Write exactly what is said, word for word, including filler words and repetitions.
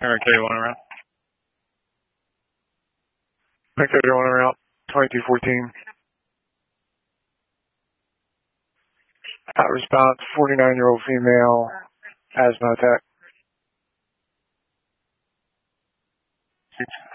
K one around. K one around, twenty-two fourteen. Hot response, forty-nine-year-old female, asthma attack. Six